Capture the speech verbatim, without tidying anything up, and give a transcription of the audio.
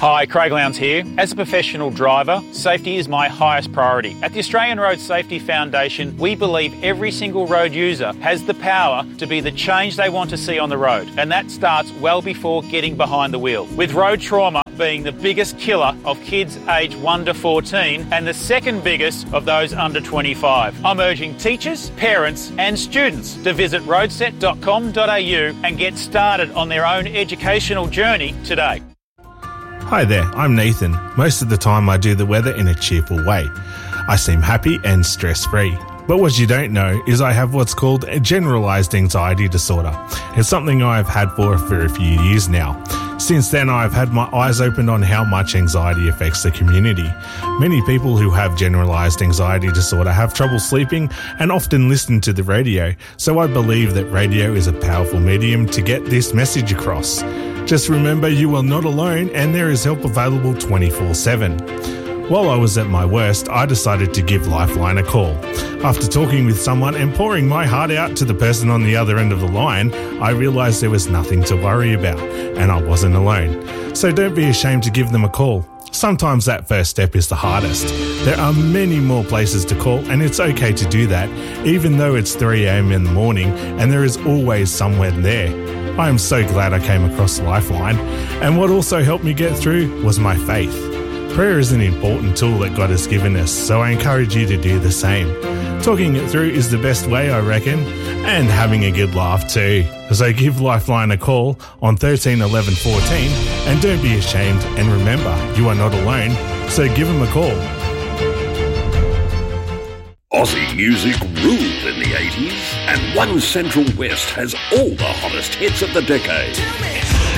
Hi, Craig Lowndes here. As a professional driver, safety is my highest priority. At the Australian Road Safety Foundation, we believe every single road user has the power to be the change they want to see on the road, and that starts well before getting behind the wheel. With road trauma being the biggest killer of kids aged one to fourteen and the second biggest of those under twenty-five. I'm urging teachers, parents and students to visit roadset dot com dot a u and get started on their own educational journey today. Hi there, I'm Nathan. Most of the time I do the weather in a cheerful way. I seem happy and stress-free. But what you don't know is I have what's called a generalised anxiety disorder. It's something I've had for, for a few years now. Since then, I've had my eyes opened on how much anxiety affects the community. Many people who have generalised anxiety disorder have trouble sleeping and often listen to the radio, so I believe that radio is a powerful medium to get this message across. Just remember you are not alone and there is help available twenty-four seven. While I was at my worst, I decided to give Lifeline a call. After talking with someone and pouring my heart out to the person on the other end of the line, I realised there was nothing to worry about and I wasn't alone. So don't be ashamed to give them a call. Sometimes that first step is the hardest. There are many more places to call and it's okay to do that, even though it's three a.m. in the morning and there is always someone there. I am so glad I came across Lifeline, and what also helped me get through was my faith. Prayer is an important tool that God has given us, so I encourage you to do the same. Talking it through is the best way, I reckon, and having a good laugh too. So give Lifeline a call on thirteen eleven fourteen, and don't be ashamed, and remember, you are not alone, so give them a call. Aussie music ruled in the eighties, and One Central West has all the hottest hits of the decade.